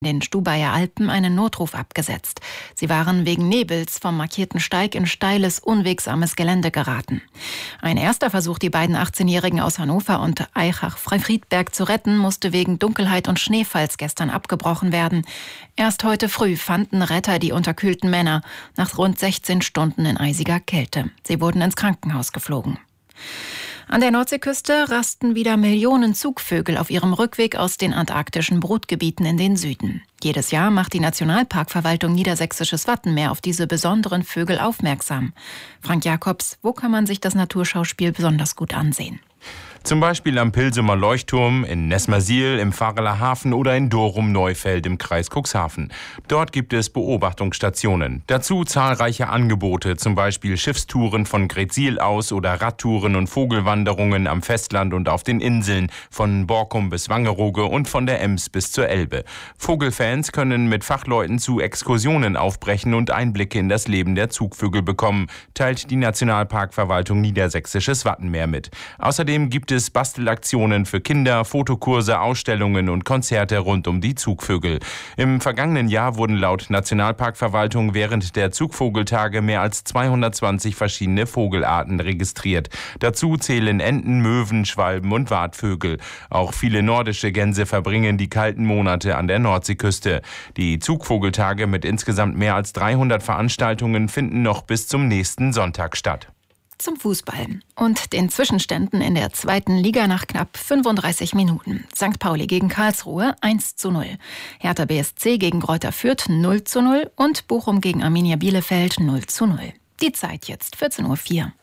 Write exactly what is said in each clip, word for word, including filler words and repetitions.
in den Stubaier Alpen einen Notruf abgesetzt. Sie waren wegen Nebels vom markierten Steig in steiles, unwegsames Gelände geraten. Ein erster Versuch, die beiden achtzehnjährigen aus Hannover und Aichach-Friedberg zu retten, musste wegen Dunkelheit und Schneefalls gestern abgebrochen werden. Erst heute früh fanden Retter die unterkühlten Männer nach rund sechzehn Stunden in eisiger Kälte. Sie wurden ins Krankenhaus geflogen. An der Nordseeküste rasten wieder Millionen Zugvögel auf ihrem Rückweg aus den antarktischen Brutgebieten in den Süden. Jedes Jahr macht die Nationalparkverwaltung Niedersächsisches Wattenmeer auf diese besonderen Vögel aufmerksam. Frank Jakobs, wo kann man sich das Naturschauspiel besonders gut ansehen? Zum Beispiel am Pilsumer Leuchtturm, in Nesmersiel, im Vareler Hafen oder in Dorum-Neufeld im Kreis Cuxhaven. Dort gibt es Beobachtungsstationen. Dazu zahlreiche Angebote, zum Beispiel Schiffstouren von Greetsiel aus oder Radtouren und Vogelwanderungen am Festland und auf den Inseln, von Borkum bis Wangerooge und von der Ems bis zur Elbe. Vogelfans können mit Fachleuten zu Exkursionen aufbrechen und Einblicke in das Leben der Zugvögel bekommen, teilt die Nationalparkverwaltung Niedersächsisches Wattenmeer mit. Außerdem gibt es Bastelaktionen für Kinder, Fotokurse, Ausstellungen und Konzerte rund um die Zugvögel. Im vergangenen Jahr wurden laut Nationalparkverwaltung während der Zugvogeltage mehr als zweihundertzwanzig verschiedene Vogelarten registriert. Dazu zählen Enten, Möwen, Schwalben und Wartvögel. Auch viele nordische Gänse verbringen die kalten Monate an der Nordseeküste. Die Zugvogeltage mit insgesamt mehr als dreihundert Veranstaltungen finden noch bis zum nächsten Sonntag statt. Zum Fußball und den Zwischenständen in der zweiten Liga nach knapp fünfunddreißig Minuten. Sankt Pauli gegen Karlsruhe eins zu null. Hertha B S C gegen Greuther Fürth null zu null und Bochum gegen Arminia Bielefeld null zu null. Die Zeit jetzt vierzehn Uhr vier.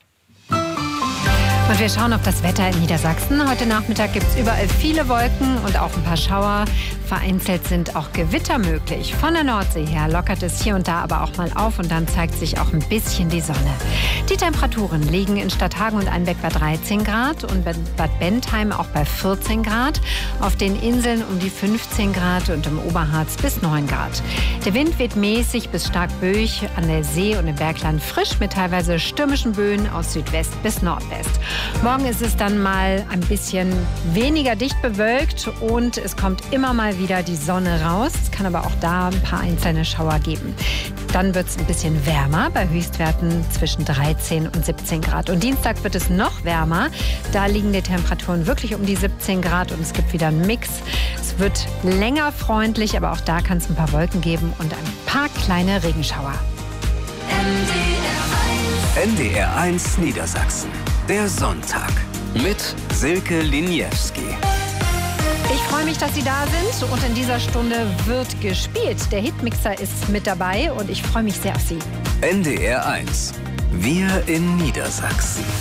Und wir schauen auf das Wetter in Niedersachsen. Heute Nachmittag gibt es überall viele Wolken und auch ein paar Schauer. Vereinzelt sind auch Gewitter möglich. Von der Nordsee her lockert es hier und da aber auch mal auf und dann zeigt sich auch ein bisschen die Sonne. Die Temperaturen liegen in Stadthagen und Einbeck bei dreizehn Grad und Bad Bentheim auch bei vierzehn Grad. Auf den Inseln um die fünfzehn Grad und im Oberharz bis neun Grad. Der Wind weht mäßig bis stark böig, an der See und im Bergland frisch mit teilweise stürmischen Böen aus Südwest bis Nordwest. Morgen ist es dann mal ein bisschen weniger dicht bewölkt und es kommt immer mal wieder die Sonne raus. Es kann aber auch da ein paar einzelne Schauer geben. Dann wird es ein bisschen wärmer, bei Höchstwerten zwischen dreizehn und siebzehn Grad. Und Dienstag wird es noch wärmer. Da liegen die Temperaturen wirklich um die siebzehn Grad und es gibt wieder einen Mix. Es wird länger freundlich, aber auch da kann es ein paar Wolken geben und ein paar kleine Regenschauer. N D R eins Niedersachsen. Der Sonntag mit Silke Liniewski. Ich freue mich, dass Sie da sind und in dieser Stunde wird gespielt. Der Hitmixer ist mit dabei und ich freue mich sehr auf Sie. N D R eins. Wir in Niedersachsen.